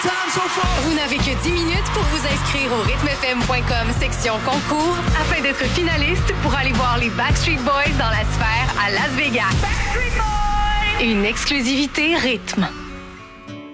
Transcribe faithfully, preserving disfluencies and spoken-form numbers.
Vous n'avez que dix minutes pour vous inscrire au rythme f m point com section concours afin d'être finaliste pour aller voir les Backstreet Boys dans la sphère à Las Vegas. Backstreet Boys! Une exclusivité rythme.